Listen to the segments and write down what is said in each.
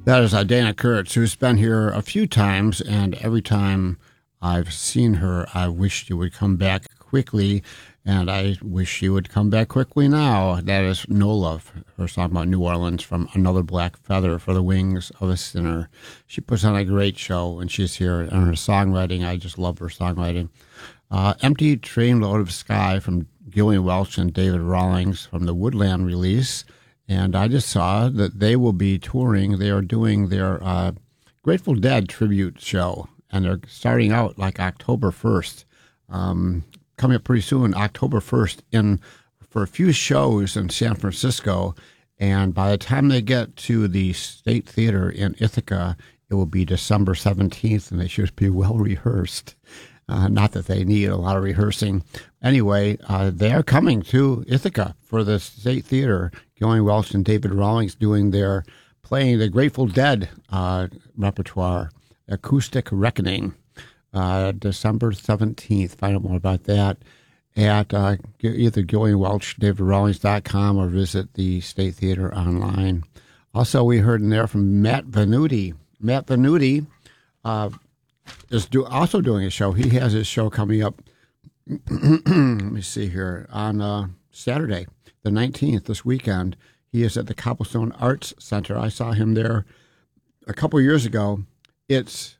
That is Dana Kurtz, who's been here a few times, and every time I've seen her, I wish she would come back quickly, and I wish she would come back quickly now. That is Nola, her song about New Orleans, from Another Black Feather for the Wings of a Sinner. She puts on a great show, and she's here. And her songwriting, I just love her songwriting. Empty Trainload of Sky from Gillian Welch and David Rawlings from the Woodland release. And I just saw that they will be touring. They are doing their Grateful Dead tribute show, and they're starting out like October 1st, coming up pretty soon, October 1st, for a few shows in San Francisco. And by the time they get to the State Theater in Ithaca, it will be December 17th, and they should be well rehearsed. Not that they need a lot of rehearsing. Anyway, they are coming to Ithaca for the State Theater. Gillian Welch and David Rawlings playing the Grateful Dead repertoire, Acoustic Reckoning, December 17th. Find out more about that at either GillianWelch, DavidRawlings.com, or visit the State Theater online. Also, we heard in there from Matt Venuti. Matt Venuti is also doing a show. He has his show coming up, let me see here, on Saturday, the 19th, this weekend. He is at the Cobblestone Arts Center. I saw him there a couple years ago. It's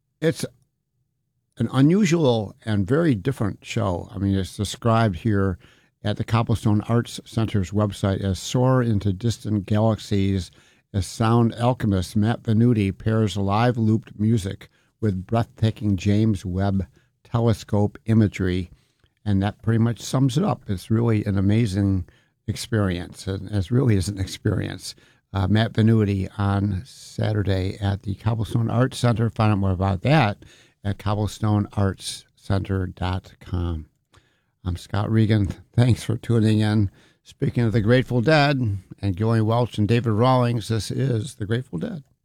an unusual and very different show. I mean, it's described here at the Cobblestone Arts Center's website as soar into distant galaxies as sound alchemist Matt Venuti pairs live looped music with breathtaking James Webb telescope imagery. And that pretty much sums it up. It's really an amazing experience. It really is an experience. Matt Venuti on Saturday at the Cobblestone Arts Center. Find out more about that at cobblestoneartscenter.com. I'm Scott Regan. Thanks for tuning in. Speaking of the Grateful Dead and Gillian Welch and David Rawlings, this is the Grateful Dead.